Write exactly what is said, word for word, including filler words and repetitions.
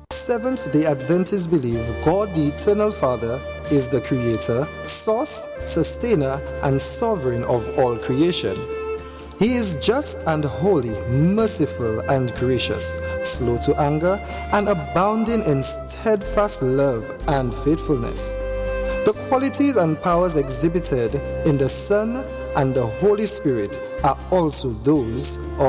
Seventh-day Adventists believe God the Eternal Father is the Creator, Source, Sustainer, and Sovereign of all creation. He is just and holy, merciful and gracious, slow to anger, and abounding in steadfast love and faithfulness. The qualities and powers exhibited in the Son and the Holy Spirit are also those of